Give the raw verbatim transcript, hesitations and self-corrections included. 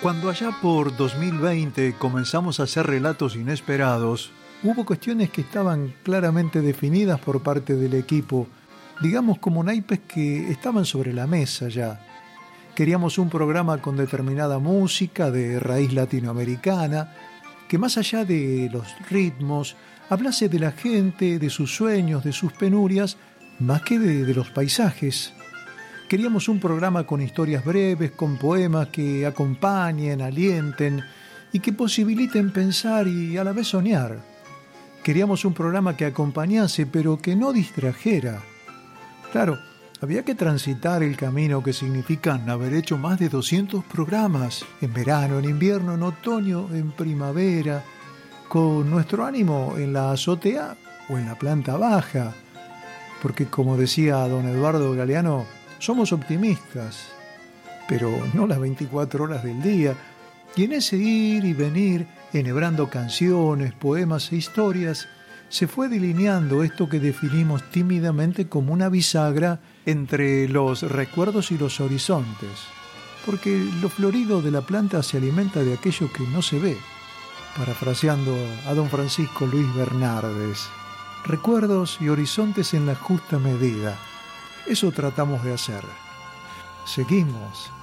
Cuando allá por dos mil veinte comenzamos a hacer relatos inesperados, hubo cuestiones que estaban claramente definidas por parte del equipo, digamos como naipes que estaban sobre la mesa ya. Queríamos un programa con determinada música de raíz latinoamericana, que más allá de los ritmos, hablase de la gente, de sus sueños, de sus penurias, más que de, de los paisajes. Queríamos un programa con historias breves, con poemas que acompañen, alienten y que posibiliten pensar y a la vez soñar. Queríamos un programa que acompañase, pero que no distrajera. Claro, había que transitar el camino que significan haber hecho más de doscientos programas, en verano, en invierno, en otoño, en primavera, con nuestro ánimo en la azotea o en la planta baja, porque como decía don Eduardo Galeano, somos optimistas, pero no las veinticuatro horas del día, y en ese ir y venir, enhebrando canciones, poemas e historias, se fue delineando esto que definimos tímidamente como una bisagra entre los recuerdos y los horizontes, porque lo florido de la planta se alimenta de aquello que no se ve, parafraseando a don Francisco Luis Bernardes. Recuerdos y horizontes en la justa medida. Eso tratamos de hacer. Seguimos